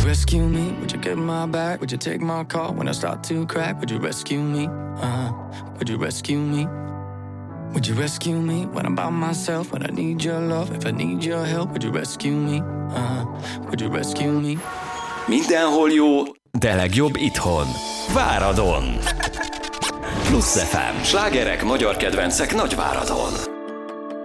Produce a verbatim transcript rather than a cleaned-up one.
rescue me? Would you get my back? Would you take my call when I start to crack? Would you rescue me? Uh, would you rescue me? Would you rescue me when I'm by myself? When I need your love, if I need your help, would you rescue me? Uh, would you rescue me? Mindenhol jó, de legjobb itthon. Váradon. Plusz ef em. Slágerek, magyar kedvencek Nagyváradon.